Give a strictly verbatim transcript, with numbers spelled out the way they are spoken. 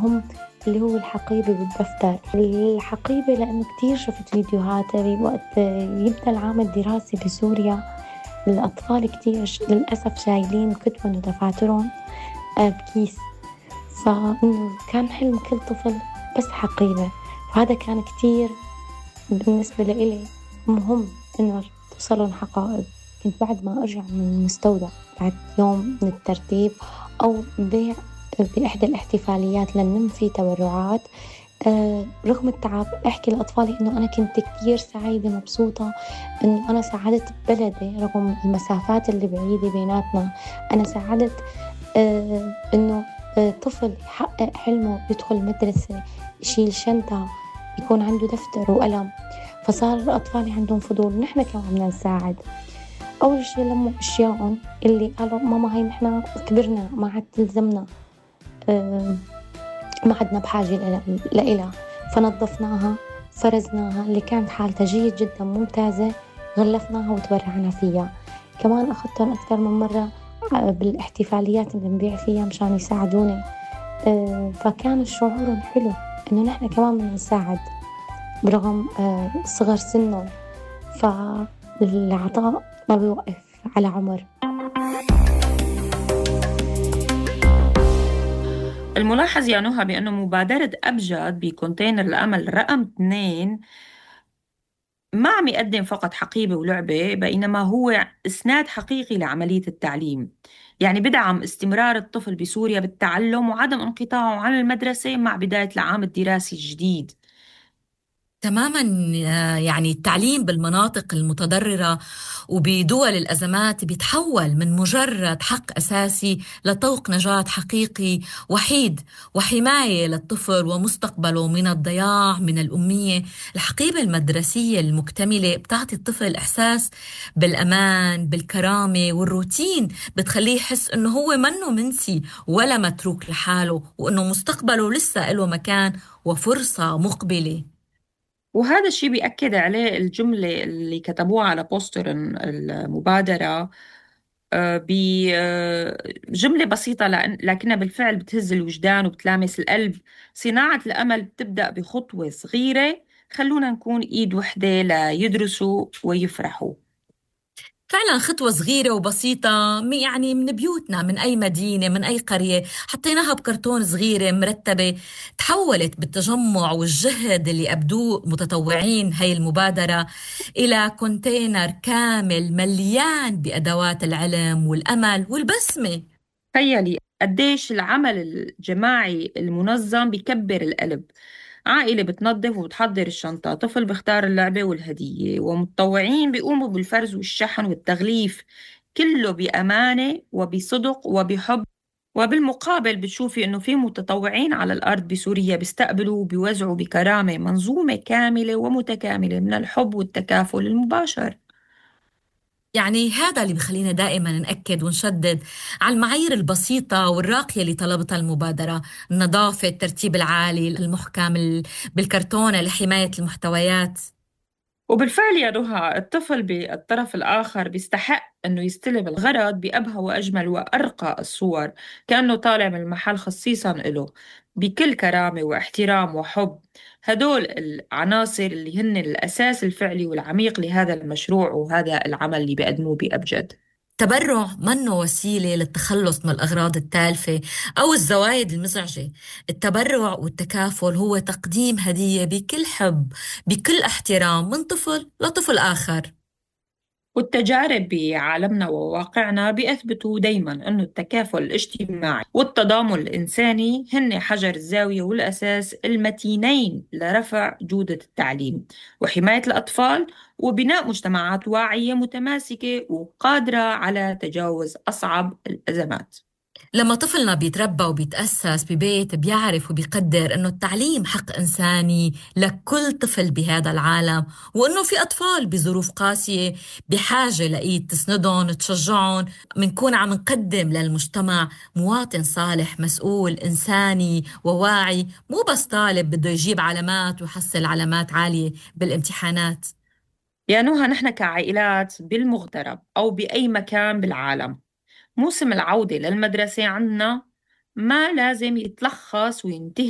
مهم اللي هو الحقيبة بالدفتر. الحقيبة لأنه كتير شفت فيديوهات وقت يبدأ العام الدراسي بسوريا الأطفال كتير ش- للأسف شايلين كتبهم ودفاترهم آه، بكيس. فإنه كان حلم كل طفل بس حقيبة، وهذا كان كتير بالنسبة لإلي مهم إنه توصلون حقائب. كنت بعد ما أرجع من المستودع بعد يوم من الترتيب أو بيع بإحدى الاحتفاليات لنلم فيه تبرعات، آه رغم التعب أحكي لأطفالي إنه أنا كنت كتير سعيدة مبسوطة إنه أنا ساعدت بلدي رغم المسافات اللي بعيدة بيناتنا. أنا ساعدت آه إنه آه طفل يحقق حلمه يدخل مدرسة، يشيل شنطة، يكون عنده دفتر وقلم. فصار أطفالي عندهم فضول، نحن كمان بدنا نساعد. أول شي لموا أشياءهم اللي قالوا ماما هاي نحن كبرنا ما عاد تلزمنا، آه ما عدنا بحاجة لإلها لإلها. فنظفناها، فرزناها، اللي كانت حالتها جيد جدا ممتازة غلفناها وتبرعنا فيها. كمان أخذتهم أكثر من مرة آه، بالاحتفاليات اللي نبيع فيها مشان يساعدوني. آه، فكان شعورهم حلو إنه نحن كمان بدنا نساعد برغم آه، صغر سنهم. فالعطاء ما بيوقف على عمر. الملاحظ يا نهى بأنه مبادرة أبجد بكونتينر الأمل رقم اثنين ما عم يقدم فقط حقيبة ولعبة، بينما هو إسناد حقيقي لعملية التعليم. يعني بدعم استمرار الطفل بسوريا بالتعلم وعدم انقطاعه عن المدرسة مع بداية العام الدراسي الجديد. تماما. آه، يعني التعليم بالمناطق المتضررة وبدول الأزمات بيتحول من مجرد حق أساسي لطوق نجاة حقيقي وحيد وحماية للطفل ومستقبله من الضياع من الأمية. الحقيبة المدرسية المكتملة بتعطي الطفل إحساس بالأمان بالكرامة والروتين، بتخليه يحس إنه هو منه منسي ولا متروك لحاله، وإنه مستقبله لسه له مكان وفرصة مقبلة. وهذا الشيء بيأكد عليه الجملة اللي كتبوها على بوستر المبادرة، آه، بجملة بسيطة لأن- لكنها بالفعل بتهز الوجدان وبتلامس القلب. صناعة الأمل بتبدأ بخطوة صغيرة، خلونا نكون إيد وحدة ليدرسوا ويفرحوا. فعلا خطوة صغيرة وبسيطة، م- يعني من بيوتنا، من أي مدينة، من أي قرية، حطيناها بكرتون صغيرة مرتبة، تحولت بالتجمع والجهد اللي أبدوه متطوعين هاي المبادرة إلى كونتينر كامل مليان بأدوات العلم والأمل والبسمة. تخيلي قديش العمل الجماعي المنظم بيكبر القلب. عائلة بتنظف وبتحضر الشنطة، طفل بيختار اللعبة والهدية، ومتطوعين بيقوموا بالفرز والشحن والتغليف، كله بأمانة وبصدق وبحب. وبالمقابل بتشوفي إنه في متطوعين على الأرض بسوريا بيستقبلوا وبيوزعوا بكرامة منظومة كاملة ومتكاملة من الحب والتكافل المباشر. يعني هذا اللي بخلينا دائما نأكد ونشدد على المعايير البسيطة والراقية اللي طلبتها المبادرة: النظافة، الترتيب العالي المحكم، ال- بالكرتونة لحماية المحتويات. وبالفعل يا نهى الطفل بالطرف الآخر بيستحق أنه يستلم الغرض بأبهى وأجمل وأرقى الصور، كأنه طالع من المحل خصيصا له، بكل كرامة واحترام وحب. هدول العناصر اللي هن الأساس الفعلي والعميق لهذا المشروع وهذا العمل اللي بيقدموه بأبجد. التبرع منه وسيلة للتخلص من الأغراض التالفة أو الزوايد المزعجة. التبرع والتكافل هو تقديم هدية بكل حب، بكل احترام، من طفل لطفل آخر. والتجارب بعالمنا وواقعنا بيثبتوا دايما أنه التكافل الاجتماعي والتضامن الإنساني هن حجر الزاوية والأساس المتينين لرفع جودة التعليم وحماية الأطفال وبناء مجتمعات واعية متماسكة وقادرة على تجاوز أصعب الأزمات. لما طفلنا بيتربى وبيتأسس ببيت بيعرف وبيقدر إنه التعليم حق إنساني لكل طفل بهذا العالم، وإنه في أطفال بظروف قاسية بحاجة لإيد تسندهم تشجعهم، منكون عم نقدم للمجتمع مواطن صالح مسؤول إنساني وواعي، مو بس طالب بده يجيب علامات ويحصل علامات عالية بالامتحانات. يا نهى نحن كعائلات بالمغترب أو بأي مكان بالعالم، موسم العودة للمدرسة عنا ما لازم يتلخص وينتهي